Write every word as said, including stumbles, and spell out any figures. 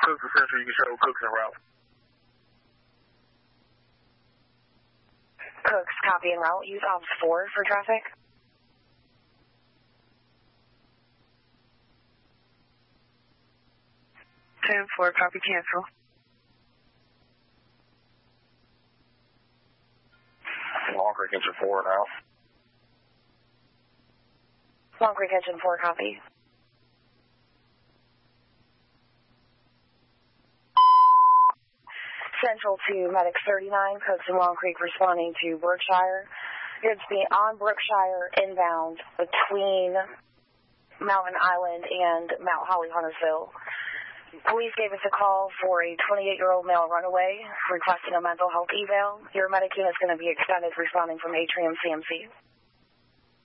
Cooks Central, you can show Cooks en route. Cooks, copy en route. Use Ops four for traffic. ten four, copy, cancel. Long Creek Engine four now. Long Creek Engine four, copy. Central to Medic thirty-nine, Cooks and Long Creek responding to Brookshire. You're to be on Brookshire inbound between Mountain Island and Mount Holly, Huntersville. Police gave us a call for a twenty-eight-year-old male runaway requesting a mental health eval. Your medic unit is going to be extended responding from Atrium C M C.